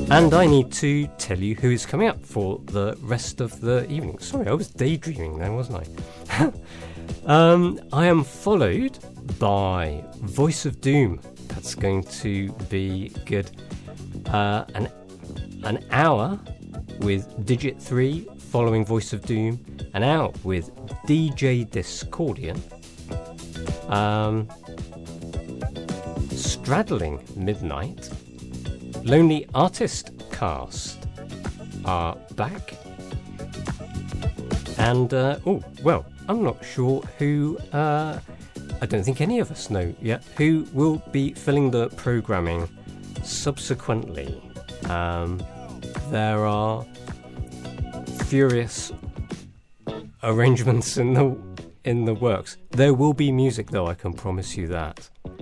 And I need to tell you who is coming up for the rest of the evening. Sorry, I was daydreaming then, wasn't I? I am followed by Voice of Doom. That's going to be good. An hour with Digit 3 following Voice of Doom. An hour with DJ Discordian. Straddling Midnight. Lonely Artist Cast are back. And, I'm not sure who, I don't think any of us know yet, who will be filling the programming subsequently. There are furious arrangements in the works. There will be music, though, I can promise you that.